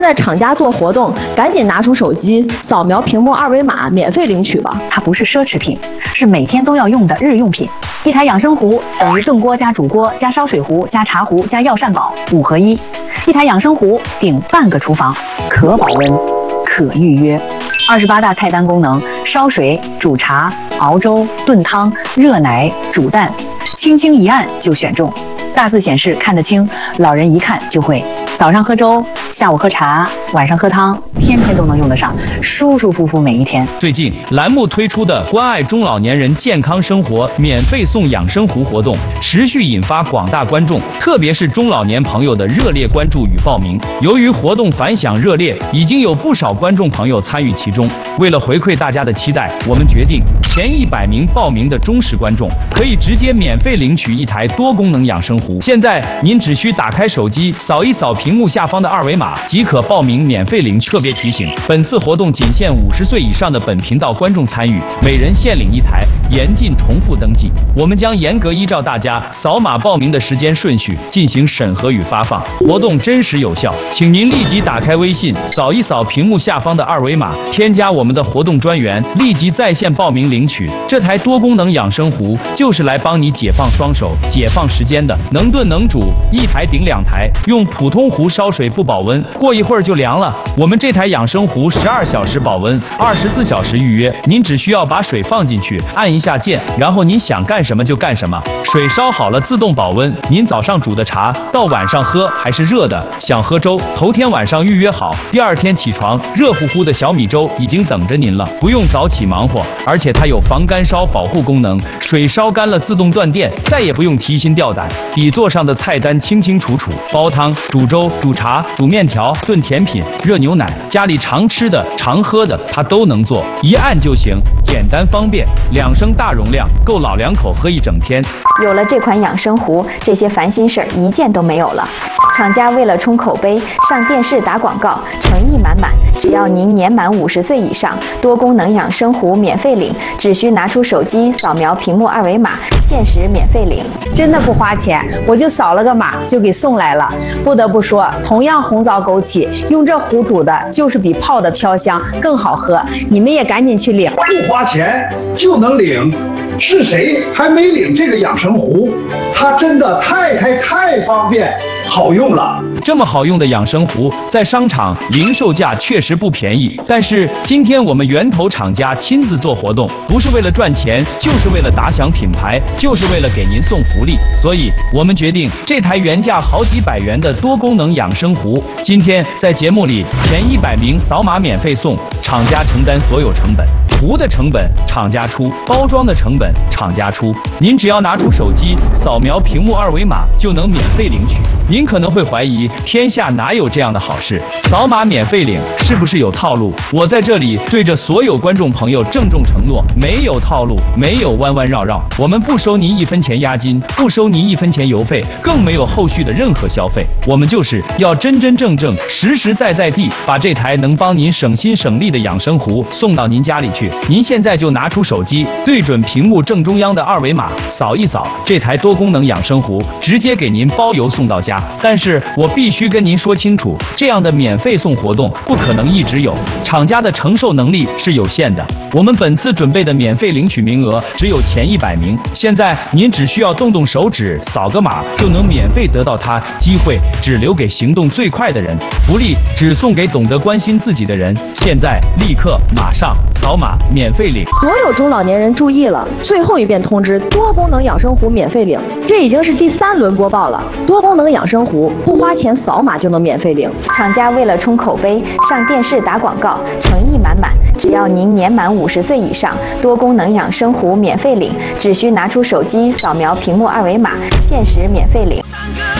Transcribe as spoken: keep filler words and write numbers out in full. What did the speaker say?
现在厂家做活动，赶紧拿出手机，扫描屏幕二维码，免费领取吧。 它不是奢侈品，是每天都要用的日用品。一台养生壶等于炖锅加煮锅加烧水壶加茶壶加药膳煲五合一。一台养生壶顶半个厨房，可保温，可预约。二十八大菜单功能：烧水、煮茶、熬粥、炖汤、热奶、煮蛋，轻轻一按就选中。大字显示看得清，老人一看就会。早上喝粥，下午喝茶，晚上喝汤，天天都能用得上，舒舒服服每一天。 最近栏目推出的关爱中老年人健康生活免费送养生壶活动，持续引发广大观众，特别是中老年朋友的热烈关注与报名。由于活动反响热烈，已经有不少观众朋友参与其中。为了回馈大家的期待，我们决定前一百名报名的忠实观众可以直接免费领取一台多功能养生壶。现在您只需打开手机，扫一扫屏幕下方的二维码，即可报名免费领取。特别提醒，本次活动仅限五十岁以上的本频道观众参与，每人限领一台，严禁重复登记。我们将严格依照大家扫码报名的时间顺序进行审核与发放，活动真实有效。请您立即打开微信，扫一扫屏幕下方的二维码，添加我们的活动专员，立即在线报名领取。这台多功能养生壶就是来帮你解放双手、解放时间的，能炖能煮，一台顶两台。用普通壶烧水不保温，过一会儿就凉了。我们这台养生壶十二小时保温，二十四小时预约。您只需要把水放进去，按一下键，然后您想干什么就干什么。水烧好了自动保温，您早上煮的茶到晚上喝还是热的。想喝粥，头天晚上预约好，第二天起床，热乎乎的小米粥已经等着您了，不用早起忙活。而且它有防干烧保护功能，水烧干了自动断电，再也不用提心吊胆。底座上的菜单清清楚楚，煲汤、煮粥、煮茶、煮面条、炖甜品、热牛奶，家里常吃的、常喝的，它都能做，一按就行，简单方便。两升大容量，够老两口喝一整天。 有了这款养生壶，这些烦心事儿一件都没有了。厂家为了冲口碑，上电视打广告，诚意满满。只要您年满五十岁以上，多功能养生壶免费领，只需拿出手机扫描屏幕二维码，限时免费领。 真的不花钱，我就扫了个码就给送来了。不得不说，同样红枣枸杞，用这壶煮的就是比泡的飘香更好喝。你们也赶紧去领， 不花钱就能领。是谁还没领这个养生壶？它真的太太太方便好用了。 这么好用的养生壶，在商场零售价确实不便宜，但是今天我们源头厂家亲自做活动，不是为了赚钱，就是为了打响品牌，就是为了给您送福利。所以我们决定，这台原价好几百元的多功能养生壶，今天在节目里前一百名扫码免费送，厂家承担所有成本。壶的成本厂家出，包装的成本厂家出，您只要拿出手机扫描屏幕二维码就能免费领取。您可能会怀疑，天下哪有这样的好事？扫码免费领是不是有套路？我在这里对着所有观众朋友郑重承诺，没有套路，没有弯弯绕绕，我们不收您一分钱押金，不收您一分钱邮费，更没有后续的任何消费。我们就是要真真正正、实实在在地把这台能帮您省心省力的养生壶送到您家里去。您现在就拿出手机，对准屏幕正中央的二维码，扫一扫，这台多功能养生壶直接给您包邮送到家。但是我必须跟您说清楚，这样的免费送活动不可能一直有，厂家的承受能力是有限的。我们本次准备的免费领取名额只有前一百名，现在您只需要动动手指，扫个码就能免费得到它，机会只留给行动最快的人，福利只送给懂得关心自己的人。现在立刻马上扫码免费领。 所有中老年人注意了，最后一遍通知，多功能养生壶免费领。这已经是第三轮播报了，多功能养生壶不花钱，扫码就能免费领。 厂家为了冲口碑，上电视打广告，诚意满满。只要您年满五十岁以上，多功能养生壶免费领，只需拿出手机扫描屏幕二维码，限时免费领。